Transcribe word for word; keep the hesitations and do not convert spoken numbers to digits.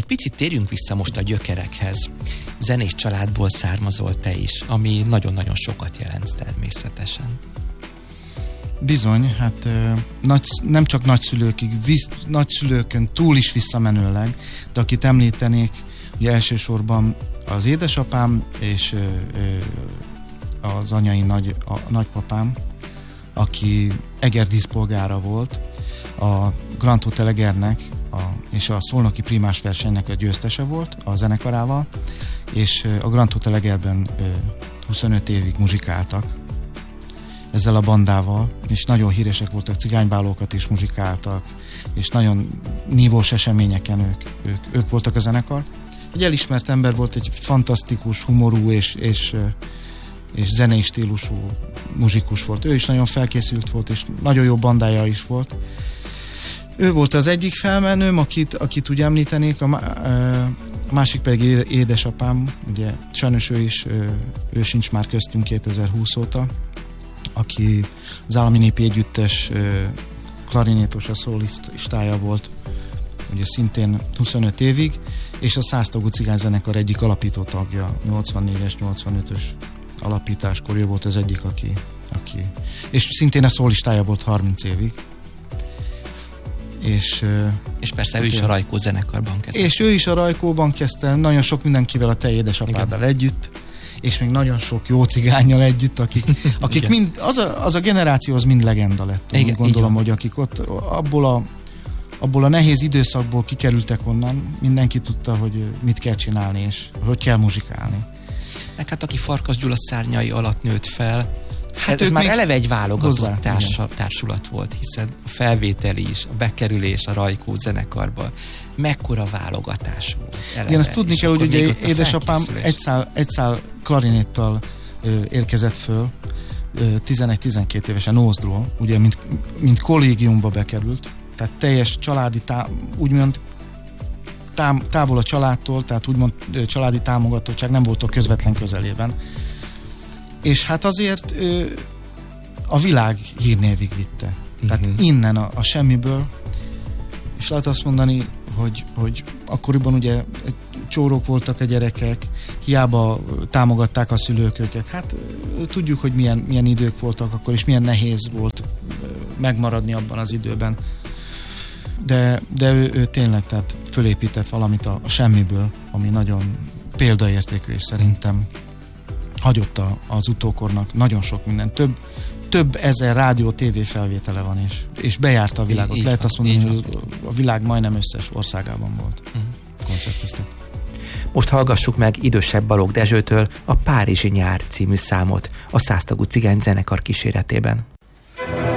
Egy picit térjünk vissza most a gyökerekhez. Zenés családból származol te is, ami nagyon-nagyon sokat jelent természetesen. Bizony, hát nagy, nem csak nagyszülőkig, visz, nagyszülőkön túl is visszamenőleg, de akit említenék, ugye elsősorban az édesapám és az anyai nagy, a nagypapám, aki egerdíszpolgára volt, a Grand Hotel Egernek a, és a szolnoki primás versenynek a győztese volt a zenekarával, és a Grand Hotel Egerben huszonöt évig muzsikáltak ezzel a bandával, és nagyon híresek voltak, cigánybálókat is muzsikáltak, és nagyon nívós eseményeken ők, ők, ők voltak a zenekar. Egy elismert ember volt, egy fantasztikus, humorú és, és, és zenei stílusú muzsikus volt. Ő is nagyon felkészült volt, és nagyon jó bandája is volt. Ő volt az egyik felmenőm, akit, akit úgy említenék, a, a másik pedig édesapám, ugye sajnos ő is, ő sincs már köztünk kétezer-húsz óta, aki az Állami Népi Együttes klarinétos, a szólistája volt, ugye szintén huszonöt évig, és a száztagú cigányzenekar egyik alapító tagja, nyolcvannégyes, nyolcvanötös alapításkor ő volt az egyik, aki, aki és szintén a szólistája volt harminc évig. És, és persze ő is a Rajkó zenekarban kezdte. És ő is a Rajkóban kezdte, nagyon sok mindenkivel, a te édesapáddal igen. együtt, és még nagyon sok jó cigánnyal együtt, akik, akik mind, az a, az a generáció az mind legenda lett. Igen, gondolom, hogy akik ott abból a, abból a nehéz időszakból kikerültek onnan, mindenki tudta, hogy mit kell csinálni, és hogy kell muzsikálni. Meg hát aki Farkas Gyula szárnyai alatt nőtt fel, hát ez már eleve egy válogatott társal, társulat volt, hiszen a felvételi is, a bekerülés a Rajkó zenekarba, mekkora válogatás volt. Eleve. Igen, azt tudni kell, hogy ugye édesapám egy szál, egy szál klarinéttal ö, érkezett föl, tizenegy-tizenkét évesen Ózdról, ugye mint, mint kollégiumba bekerült, tehát teljes családi, tá, úgymond tám, távol a családtól, tehát úgymond ö, családi támogatottság nem volt a közvetlen közelében. És hát azért ö, a világ hírnévig vitte. Uh-huh. Tehát innen a, a semmiből, és lehet azt mondani, hogy, hogy akkoriban ugye csórok voltak a gyerekek, hiába támogatták a szülők őket. Hát tudjuk, hogy milyen, milyen idők voltak akkor, és milyen nehéz volt megmaradni abban az időben. De, de ő, ő tényleg tehát fölépített valamit a, a semmiből, ami nagyon példaértékű, és szerintem hagyott a, az utókornak nagyon sok minden. Több, több ezer rádió, tévé felvétele van, és, és bejárta a világot. Így Lehet van, azt mondani, hogy a világ majdnem összes országában volt. Uh-huh. Koncerteztek. Most hallgassuk meg idősebb Balogh Dezsőtől a Párizsi nyár című számot a száztagú cigányzenekar kíséretében.